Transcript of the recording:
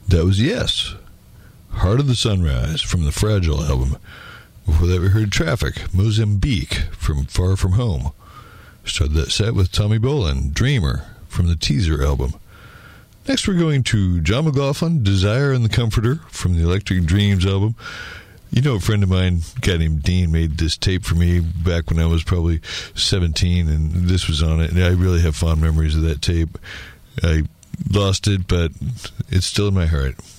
That was Yes, Heart of the Sunrise from the Fragile album. Before that, we heard Traffic, Mozambique from Far From Home. Started that set with Tommy Bolin, Dreamer from the Teaser album. Next, we're going to John McLaughlin, Desire and the Comforter from the Electric Dreams album. You know, a friend of mine, a guy named Dean, made this tape for me back when I was probably 17, and this was on it, and I really have fond memories of that tape. I lost it, but it's still in my heart.